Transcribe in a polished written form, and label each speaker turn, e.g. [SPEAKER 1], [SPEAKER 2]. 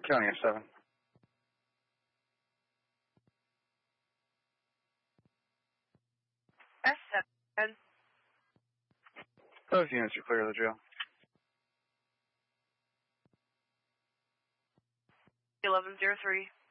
[SPEAKER 1] County S7.
[SPEAKER 2] S7.
[SPEAKER 1] Both units are clear of the jail.
[SPEAKER 2] 1103.